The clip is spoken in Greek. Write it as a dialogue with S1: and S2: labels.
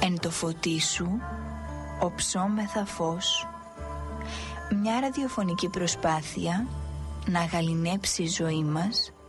S1: Εν το φωτί σου οψόμεθα φως. Μια ραδιοφωνική προσπάθεια να γαληνέψει η ζωή μας